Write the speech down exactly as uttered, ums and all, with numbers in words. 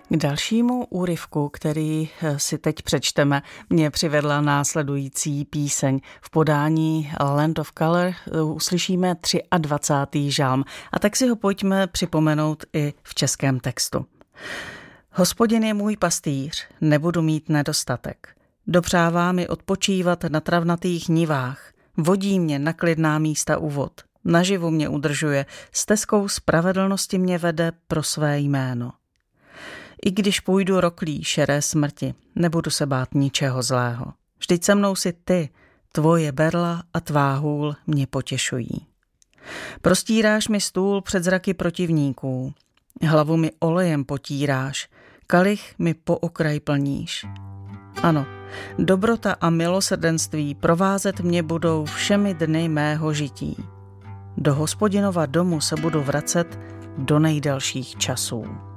K dalšímu úryvku, který si teď přečteme, mě přivedla následující píseň. V podání Land of Color uslyšíme dvacátý třetí žalm a tak si ho pojďme připomenout i v českém textu. Hospodin je můj pastýř, nebudu mít nedostatek. Dopřává mi odpočívat na travnatých nivách, vodí mě na klidná místa u vod, naživu mě udržuje, stezkou spravedlnosti mě vede pro své jméno. I když půjdu roklí šeré smrti, nebudu se bát ničeho zlého. Vždyť se mnou si ty, tvoje berla a tvá hůl mě potěšují. Prostíráš mi stůl před zraky protivníků, hlavu mi olejem potíráš, kalich mi po okraj plníš. Ano, dobrota a milosrdenství provázet mě budou všemi dny mého žití. Do Hospodinova domu se budu vracet do nejdelších časů.